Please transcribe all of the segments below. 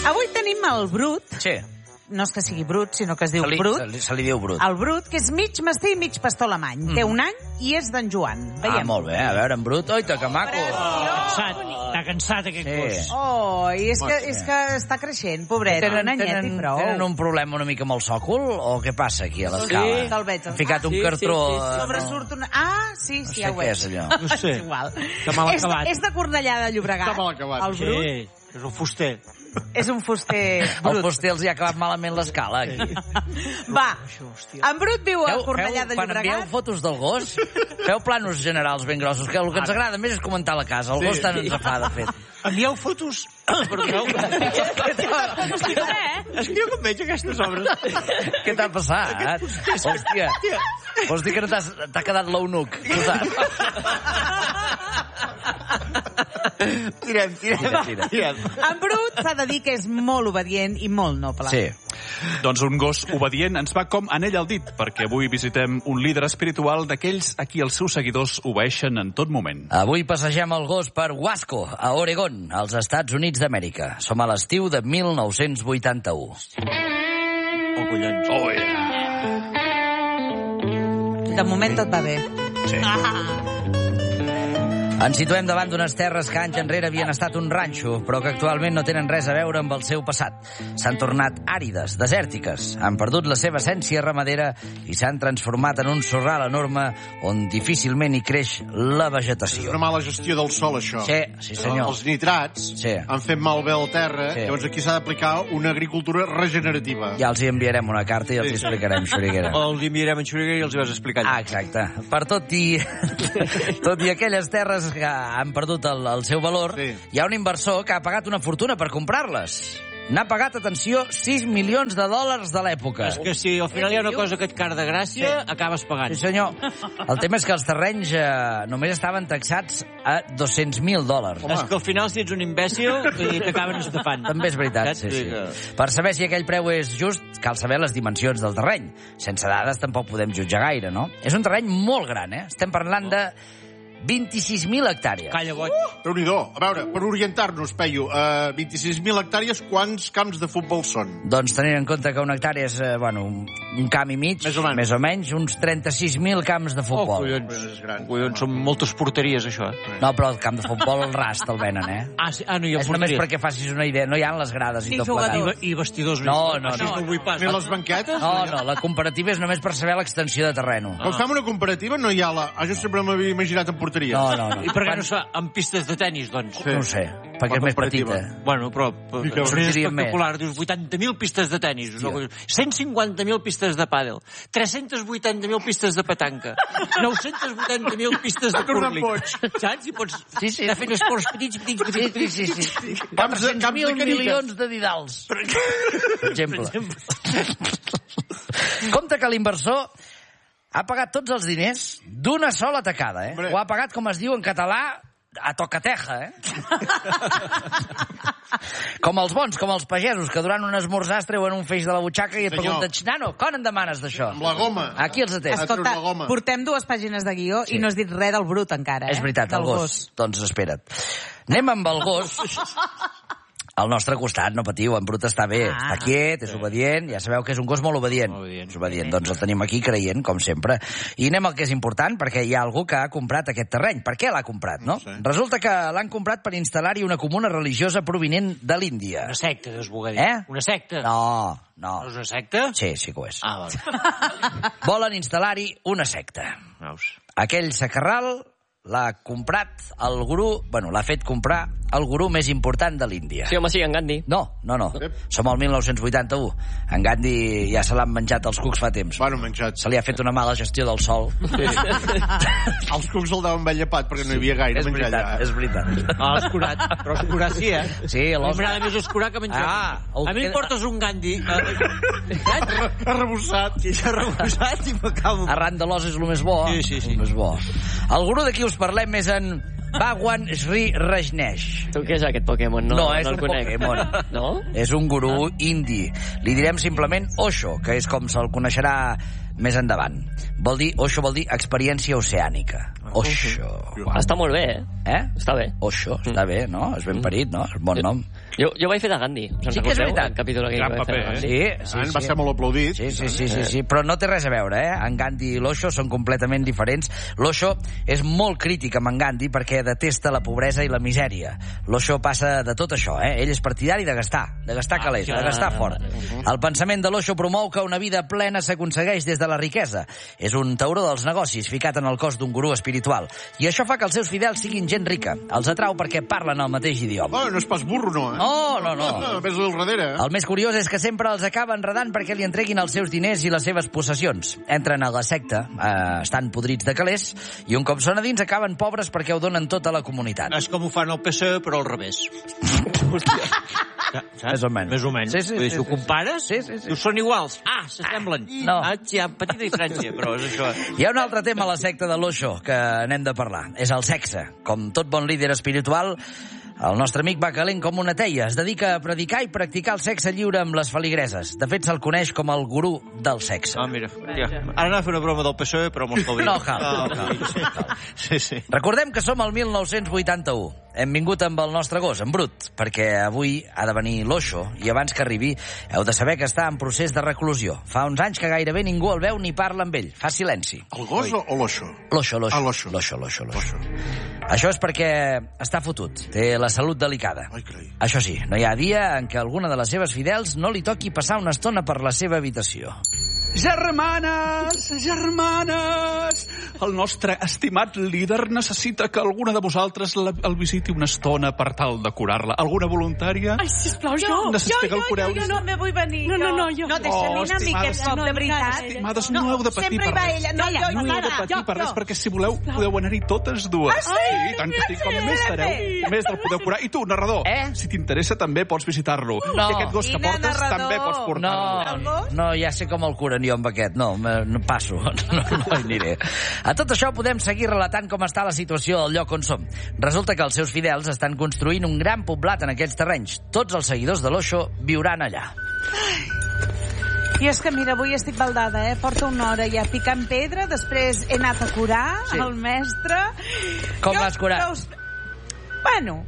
Avui tenim el Brut. Sí. No és que sigui brut, sinó que es diu Brut. Se li diu Brut. El Brut, que és mig mastí i mig pastor alemany. Té un any i és d'en Joan. Veiem. Molt bé. A veure, en Brut. Oita, que maco. Està cansat aquest gos. Oh, i és que està creixent, pobret. Un anyet i prou. Tenen un problema una mica amb el sòcol? O què passa aquí a l'escala? Sí, te'l veig. Han ficat un cartró... Sobresurt una... Ah, sí, ja ho és. és. No sé què és allò. No sé. És igual. Està mal acabat. És de Cornellà de Llobregat. Està mal acabat. El Brut. Sí, és un fuster. És un fuster brut. El fuster els hi ha acabat malament l'escala, aquí. Va, en Brut viu a Cornellà de Quan Llobregat. envieu fotos del gos, feu planos generals ben grossos, que el que ens agrada més és comentar la casa. El gos tant ens fa, de fet. Envieu fotos... Perdoneu. És que jo com veig aquestes obres... Què t'ha passat? Hòstia. Vols dir que no t'ha quedat l'eunuc? Tirem. En Brut s'ha de dir que és molt obedient i molt noble. Sí. Doncs un gos obedient ens va com anell al dit, perquè avui visitem un líder espiritual d'aquells a qui els seus seguidors obeeixen en tot moment. Avui passegem el gos per Wasco, a Oregon, als Estats Units d'Amèrica. Som a l'estiu de 1981. Oh, collons. Oh, yeah. De moment tot va bé. Sí. Ens situem davant d'unes terres que anys enrere havien estat un ranxo, però que actualment no tenen res a veure amb el seu passat. S'han tornat àrides, desèrtiques, han perdut la seva essència ramadera i s'han transformat en un sorral enorme on difícilment hi creix la És vegetació. una mala gestió del sol, això. Sí, senyor. Els nitrats han fet malbé la terra, llavors aquí s'ha d'aplicar una agricultura regenerativa. Ja els hi enviarem una carta i els hi explicarem, Xuriguera. O els enviarem en Xuriguera i els hi vas explicar. Ah, exacte. Per tot i aquelles terres que han perdut el seu valor, hi ha un inversor que ha pagat una fortuna per comprar-les. N'ha pagat, atenció, $6 milions de l'època. És que si al final hi ha una cosa que et car de gràcia, acabes pagant. Sí, senyor. El tema és que els terrenys només estaven taxats a $200.000. És que al final si ets un imbècil i t'acaben estafant. També és veritat, sí. Per saber si aquell preu és just, cal saber les dimensions del terreny. Sense dades tampoc podem jutjar gaire, no? És un terreny molt gran, Estem parlant de 26.000 hectàrees. Calla, boig. Déu-n'hi-do. A veure, per orientar-nos, Peyu, 26.000 hectàrees, quants camps de futbol són? Doncs tenint en compte que una hectàrea és, un camp i mig, més o menys, uns 36.000 camps de futbol. Collons, són moltes porteries, això. No, però el camp de futbol, el ras, te'l venen, Ah, sí? No hi ha és només perquè facis una idea. No hi ha les grades i tot plegat. I vestidors. No. Això no ho vull pas. Ni les banquetes? No, la comparativa és només per saber l'extensió de terreno. Quan fem una comparativa no hi ha la... Jo sempre m'havia imaginat en porteries. No. I per què no es fa amb pistes de tennis, doncs? No ho sé, perquè és més petita. Bueno, però és espectacular. Dius, 80.000 pistes de tennis, 150.000 pistes de pàdel, 380.000 pistes de petanca, 980.000 pistes de curling. Saps? I pots anar fent esports petits. Sí. 400.000 milions de didals, per exemple. Compte que l'inversor ha pagat tots els diners d'una sola tacada, Ho ha pagat, com es diu en català, a tocateja, Com els bons, com els pagesos, que durant un esmorzar es treuen un feix de la butxaca i et pregunten, nano, quan en demanes d'això? Amb la goma. Aquí els atens. Escolta, portem 2 pàgines de guió i no has dit res del Brut encara, És veritat, el gos. Doncs espera't. Anem amb el gos... Al nostre costat, no patiu, en Brut està bé, està quiet, és obedient, ja sabeu que és un gos molt obedient. És obedient, doncs el tenim aquí creient, com sempre. I anem al que és important, perquè hi ha algú que ha comprat aquest terreny. Per què l'ha comprat, no? Resulta que l'han comprat per instal·lar-hi una comuna religiosa provinent de l'Índia. Una secta, deus voler dir. Una secta? No. No és una secta? Sí que ho és. Ah, val. Volen instal·lar-hi una secta. Aquell sacarral l'ha comprat el gurú, l'ha fet comprar el gurú més important de l'Índia. Sí, home, sí, en Gandhi. No. Som al 1981. En Gandhi ja se l'han menjat els cucs fa temps. Bueno, menjat. Se li ha fet una mala gestió del sol. Sí. Els cucs el deuen ben llepat perquè no hi havia gaire menjar allà. És veritat. Escurat. Però escurat sí, Sí, m'agrada més escurar que menjar. A mi em portes un Gandhi arrebossat. Arrebossat i m'acabo. Arran de l'os és el més bo. Sí. El més bo. El gurú de qui us parlem és en Bhagwan Sri Rajneesh. Tu què és aquest Pokémon? No és un Pokémon. No? És un gurú indi. Li direm simplement Osho, que és com se'l coneixerà més endavant. Osho vol dir experiència oceànica. Osho. Està molt bé, Eh? Està bé. Osho, està bé, no? És ben parit, no? És bon nom. Jo vaig fer de Gandhi. Sí que és veritat. Gran paper, Sí. Va ser molt aplaudit. Sí, però no té res a veure, En Gandhi i l'Osho són completament diferents. L'Osho és molt crític amb en Gandhi perquè detesta la pobresa i la misèria. L'Osho passa de tot això, Ell és partidari de gastar calés, de gastar fort. El pensament de l'Osho promou que una vida plena s'aconsegueix des de la riquesa. És un tauró dels negocis ficat en el cos d'un gurú espiritual. I això fa que els seus fidels siguin gent rica. Els atrau perquè parlen el mateix idioma. No és pas burro, no, No. Ves al darrere, El més curiós és que sempre els acaba enredant perquè li entreguin els seus diners i les seves possessions. Entren a la secta, estan podrits de calés, i un cop són a dins acaben pobres perquè ho donen tot a la comunitat. És com ho fan el PSOE, però al revés. Més o menys. Més o menys. Sí. Si ho compares, dius, són iguals. S'assemblen. No. Hi ha petita diferència, però és això. Hi ha un altre tema a la secta de l'Osho que n'hem de parlar. És el sexe. Com tot bon líder espiritual, el nostre amic va calent com una teia. Es dedica a predicar i practicar el sexe lliure amb les feligreses. De fet, se'l coneix com el gurú del sexe. Mira. Ara anava a fer una broma del PSOE, però m'ho escolvi. No cal. Sí. Recordem que som al 1981. Hem vingut amb el nostre gos, en Brut, perquè avui ha de venir l'Osho, i abans que arribi heu de saber que està en procés de reclusió. Fa uns anys que gairebé ningú el veu ni parla amb ell. Fa silenci. El gos o l'Osho? L'Osho. L'Osho. Això és perquè està fotut. Té la salut delicada. Ai, carai. Això sí, no hi ha dia en què alguna de les seves fidels no li toqui passar una estona per la seva habitació. Germanes! El nostre estimat líder necessita que alguna de vosaltres el visiti una estona per tal de curar-la. Alguna voluntària? Ai, sisplau, jo. Necessita que el cureu? Jo no me vull venir. No, jo. No, deixa-li una miqueta, de veritat. Estimades, no heu de patir sempre per hi va res. ella. No heu de patir per res, perquè si voleu podeu anar-hi totes dues. Sí, tant que sí, com més estareu, més el podeu curar. I tu, narrador, si t'interessa també pots visitar-lo. No. I aquest gos que portes també pots portar-lo. No, ja sé com el curen jo amb aquest. No passo. No hi aniré. A tot això podem seguir relatant com està la situació al lloc on som. Resulta que els seus fidels estan construint un gran poblat en aquests terrenys. Tots els seguidors de l'Osho viuran allà. I és que, mira, avui estic baldada, Porto una hora ja picant pedra, després he anat a curar el mestre. Com l'has curat? Bueno,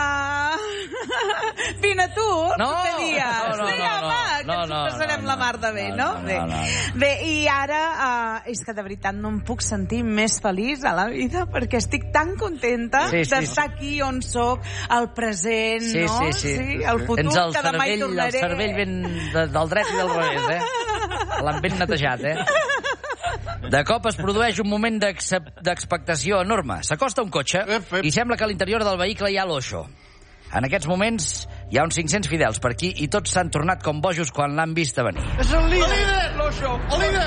vine tu, no, què dies? No, ens passarem la mar de bé, no? Bé, i ara és que de veritat no em puc sentir més feliç a la vida perquè estic tan contenta d'estar aquí on soc, al present, no? Sí, el futur que demà hi tornaré. El cervell ben del dret i del revés, L'han ben netejat, De cop es produeix un moment d'expectació enorme. S'acosta un cotxe i sembla que a l'interior del vehicle hi ha l'Osho. En aquests moments hi ha uns 500 fidels per aquí i tots s'han tornat com bojos quan l'han vist a venir. És el líder! L'Osho! El líder!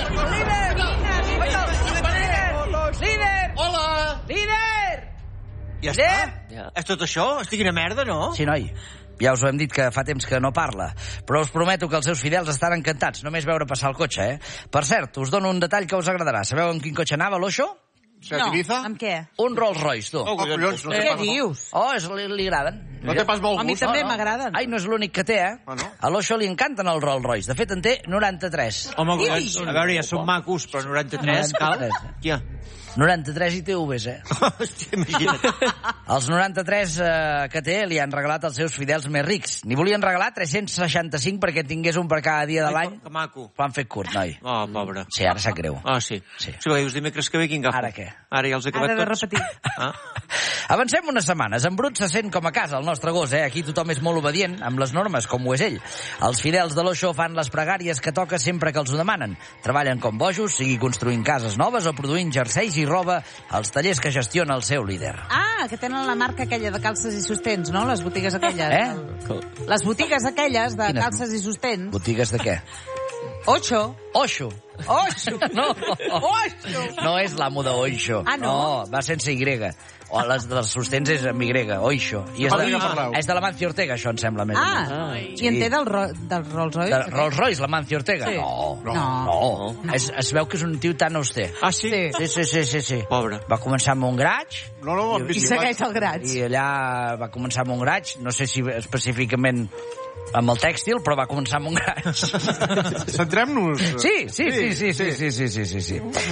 Líder! Hola! Líder! Ja està? És tot això? Estic una merda, no? Sí, noi. Ja us ho hem dit que fa temps que no parla, però us prometo que els seus fidels estan encantats, només veure passar el cotxe, Per cert, us dono un detall que us agradarà. Sabeu en quin cotxe anava l'Osho? No, amb què? Un Rolls Royce, tu. Collons, no Què dius? Li agraden. No té pas molt A mi gust. també m'agraden. Ai, no és l'únic que té, A l'Osho li encanten els Rolls Royce. De fet, en té 93. Home, a veure, ja són macos, però 93, cal? Ja. 93 ITVs, Hòstia, imagina't. Els 93 que té li han regalat els seus fidels més rics. N'hi volien regalar 365 perquè tingués un per cada dia de l'any. Que maco. Ho han fet curt, noi. Oh, pobre. Sí, ara sap greu. Sí. Sí, perquè dius dimecres que ve quin agafo? Ara què? Ara ja els he acabat Ara de tots. repetir. Avancem unes setmanes. En Brut se sent com a casa, el nostre gos, Aquí tothom és molt obedient, amb les normes, com ho és ell. Els fidels de l'Osho fan les pregàries que toca sempre que els ho demanen. Treballen com bojos, sigui construint cases noves o produint jerseis i roba als tallers que gestiona el seu líder. Que tenen la marca aquella de calces i sostens, no? Les botigues aquelles. Les botigues aquelles de calces i sostens. Botigues de què? Osho. No. No és l'amo de Oixo. No, va sense Y. O les dels sostens és amb Y, Oixo. I és de l'Amancio Ortega, això em sembla més. I en té del Rolls Royce? Del Rolls Royce, l'Amancio Ortega? No. Es veu que és un tio tan auster. Sí? Sí. Pobre. Va començar amb un graig. I segueix el graig. I allà va començar amb un graig, no sé si específicament amb el tèxtil, però va començar amb un graig. Centrem-nos. Sí.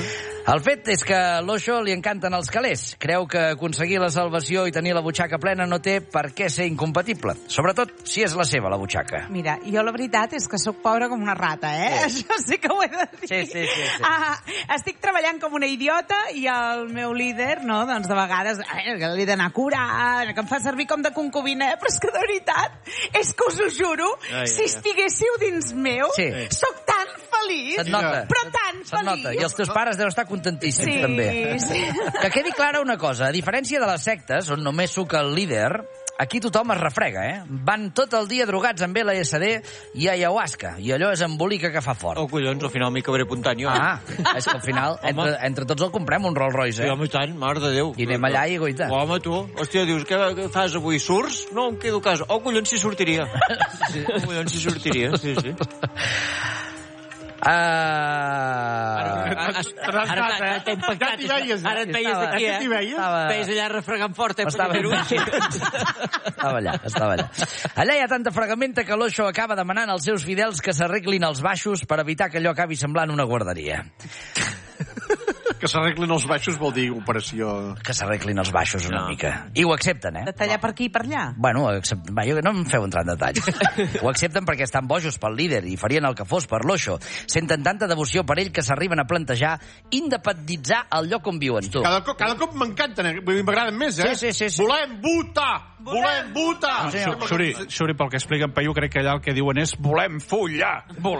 El fet és que a l'Osho li encanten els calés. Creu que aconseguir la salvació i tenir la butxaca plena no té per què ser incompatible. Sobretot si és la seva, la butxaca. Mira, jo la veritat és que sóc pobra com una rata, Això sí que ho he de dir. Sí. Estic treballant com una idiota i el meu líder, no, doncs de vegades que l'he d'anar a curar, que em fa servir com de concubina, però és que de veritat, és que us ho juro, si estiguéssiu dins meu, sóc tan feliç, però tan feliç. I els teus pares deuen estar contentíssims, també. Sí. Que quedi clara una cosa, a diferència de les sectes, on només suca el líder, aquí tothom es refrega, Van tot el dia drogats amb LSD i ayahuasca, i allò és embolica que fa fort. Oh, collons, al final m'hi acabaré apuntant jo. És que al final, entre tots el comprem, un Rolls Royce, Sí, home, i tant, mare de Déu. I anem allà i goita. Home, tu, hòstia, dius, què fas avui? Surts? No, em quedo a casa. Oh, collons, si sortiria. Collons, si sortiria, sí. Ara t'he impactat. Ara et veies d'aquí, Veies allà refregant fort, Estava allà. Allà hi ha tanta fregamenta que l'Osho acaba demanant als seus fidels que s'arreglin els baixos per evitar que allò acabi semblant una guarderia. Que s'arreglin els baixos vol dir operació... Que s'arreglin els baixos una mica. I ho accepten, De tallar per aquí i per allà? Bueno, jo no em feu entrar en detall. Ho accepten perquè estan bojos pel líder i farien el que fos per l'Osho. Senten tanta devoció per ell que s'arriben a plantejar independitzar el lloc on viuen, tu. Cada cop m'encanten, m'agraden més, Sí. Volem votar! Xuri, pel que explica en Peyu, crec que allà el que diuen és volem follar!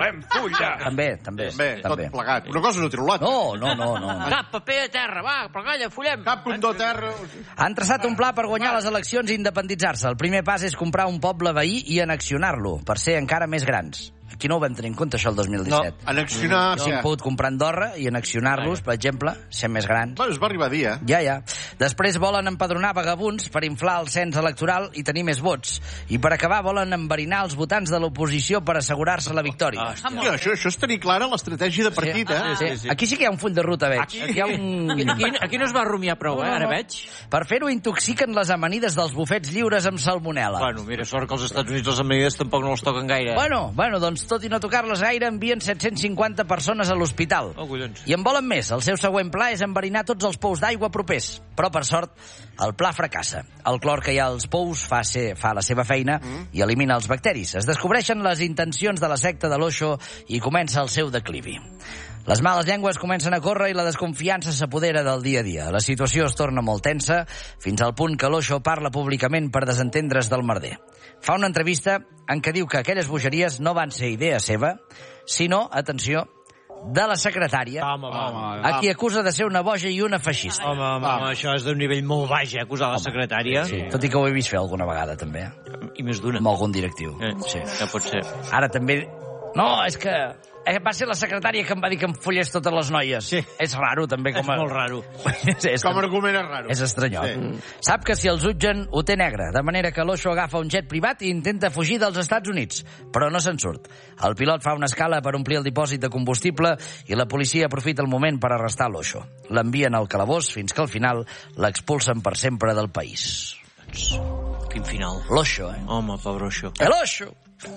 També. Tot plegat. Una cosa no tiro l'altra. No. Cap paper a terra, va, plegalla, follem. Cap condó a terra. Han traçat un pla per guanyar les eleccions i independitzar-se. El primer pas és comprar un poble veí i annexionar-lo, per ser encara més grans. Aquí no ho vam tenir en compte, això, el 2017. No, annexionar... Si hem pogut comprar Andorra i annexionar-los, per exemple, ser més grans. Bueno, es va arribar a dir, Ja. Després volen empadronar vagabunds per inflar el cens electoral i tenir més vots. I per acabar volen enverinar els votants de l'oposició per assegurar-se la victòria. Això és tenir clara l'estratègia de partit, Sí. Aquí sí que hi ha un full de ruta, veig. Aquí hi ha Aquí no es va rumiar prou, ara veig. Per fer-ho intoxiquen les amanides dels bufets lliures amb salmonel·la. Bueno, mira, sort que als Estats Units les amanides tampoc no les toquen gaire. Bueno, doncs tot i no tocar-les gaire, envien 750 persones a l'hospital. Oh, collons. I en volen més. El seu següent pla és enverinar tots els pous d'aigua propers. Però, per sort, el pla fracassa. El clor que hi ha als pous fa la seva feina i elimina els bacteris. Es descobreixen les intencions de la secta de l'Osho i comença el seu declivi. Les males llengües comencen a córrer i la desconfiança s'apodera del dia a dia. La situació es torna molt tensa, fins al punt que l'Osho parla públicament per desentendre's del merder. Fa una entrevista en què diu que aquelles bogeries no van ser idea seva, sinó, atenció, de la secretària, a qui acusa de ser una boja i una feixista. Home, això és d'un nivell molt baix, acusar la secretària. Sí. Tot i que ho he vist fer alguna vegada, també. I més d'una. Amb algun directiu. Sí, ja pot ser. Ara també... No, és que va ser la secretària que em va dir que em follés totes les noies. Sí. És raro, també. És molt raro. Com a argument és raro. És estranyot. Sí. Sap que si el jutgen ho té negre, de manera que l'Osho agafa un jet privat i intenta fugir dels Estats Units, però no se'n surt. El pilot fa una escala per omplir el dipòsit de combustible i la policia aprofita el moment per arrestar l'Osho. L'envien al calabós fins que al final l'expulsen per sempre del país. Quin final. L'Osho, Home, pobre Osho. L'Osho!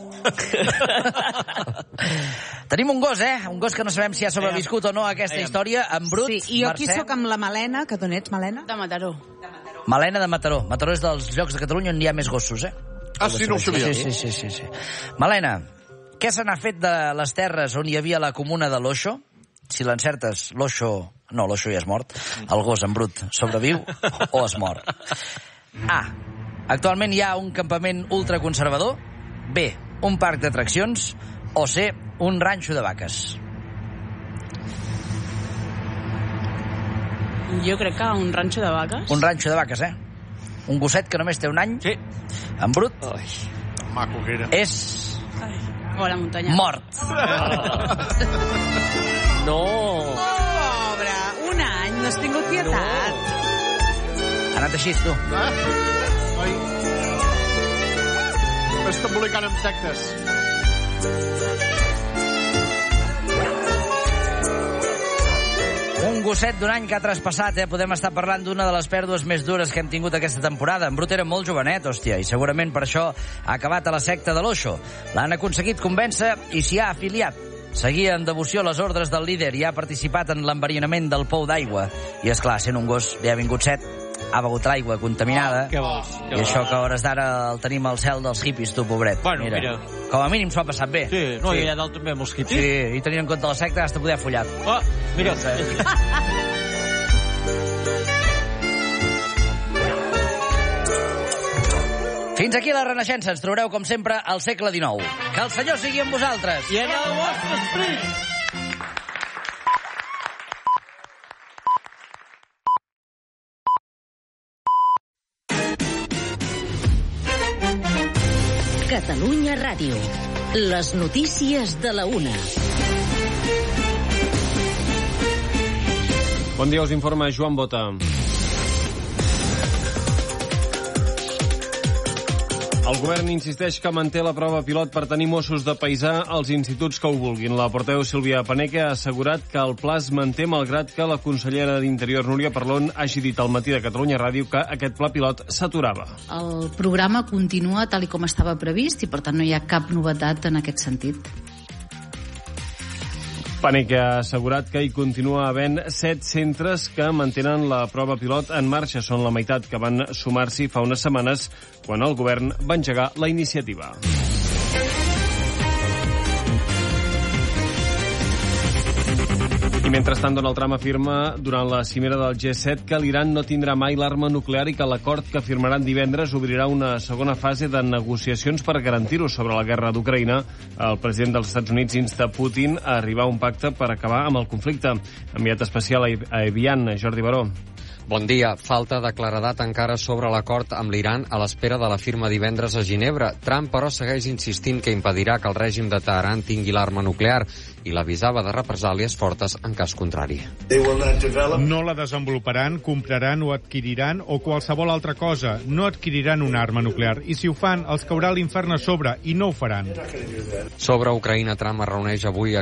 Tenim un gos, Un gos que no sabem si ha sobreviscut o no a aquesta història, en brut. Sí, i jo aquí sóc amb la Malena, que d'on ets, Malena? De Mataró. Malena de Mataró. Mataró és dels llocs de Catalunya on hi ha més gossos, Sí, no ho sabia. Sí. Malena, què se n'ha fet de les terres on hi havia la comuna de l'Osho? Si l'encertes, l'Osho... No, l'Osho ja és mort. El gos en brut sobreviu o es mor? A. Actualment hi ha un campament ultraconservador. B. Un parc d'atraccions. O C. Un ranxo de vaques. Jo crec que un ranxo de vaques. Un ranxo de vaques, Un gosset que només té un any. Sí. En brut. Maco que era. És... O a la muntanya. Mort. No. Pobre, un any, no has tingut pietat. Ha anat així, tu. Ai. M'està embolicant amb sectes. Un gosset d'un any que ha traspassat, Podem estar parlant d'una de les pèrdues més dures que hem tingut aquesta temporada. En Brut era molt jovenet, hòstia, i segurament per això ha acabat a la secta de l'Osho. L'han aconseguit convèncer i s'hi ha afiliat. seguia amb devoció les ordres del líder i ha participat en l'enverinament del pou d'aigua. I, és clar, sent un gos, ja ha vingut set, ha begut l'aigua contaminada. Què vols? I això que a hores d'ara el tenim al cel dels hippies, tu, pobret. Bueno, mira. Com a mínim s'ho ha passat bé. Sí, no, i allà dalt també amb els hippies. Sí, i tenint en compte la secta has de poder follar. Oh, mira. Fins aquí la Renaixença. Ens trobareu, com sempre, al segle XIX. Que el Senyor sigui amb vosaltres. I en el vostre esperit. Catalunya Ràdio. Les notícies de la una. Bon dia, us informa Joan Bota. El govern insisteix que manté la prova pilot per tenir Mossos de paisà als instituts que ho vulguin. La portaveu Sílvia Paneque ha assegurat que el pla es manté malgrat que la consellera d'Interior Núria Parlon hagi dit al matí de Catalunya Ràdio que aquest pla pilot s'aturava. El programa continua tal com estava previst i per tant no hi ha cap novetat en aquest sentit. Paneque ha assegurat que hi continua havent 7 centres que mantenen la prova pilot en marxa. Són la meitat que van sumar-s'hi fa unes setmanes quan el govern va engegar la iniciativa. I mentrestant, Donald Trump afirma durant la cimera del G7 que l'Iran no tindrà mai l'arma nuclear i que l'acord que firmaran divendres obrirà una segona fase de negociacions per garantir-ho. Sobre la guerra d'Ucraïna, el president dels Estats Units insta Putin a arribar a un pacte per acabar amb el conflicte. Enviat especial a Evian, Jordi Baró. Bon dia. Falta de claredat encara sobre l'acord amb l'Iran a l'espera de la firma divendres a Ginebra. Trump, però, segueix insistint que impedirà que el règim de Teheran tingui l'arma nuclear i l'avisava de represàlies fortes en cas contrari. No la desenvoluparan, compraran o adquiriran o qualsevol altra cosa. No adquiriran una arma nuclear. I si ho fan, els caurà l'infern a sobre i no ho faran. Sobre Ucraïna, Trump es reuneix avui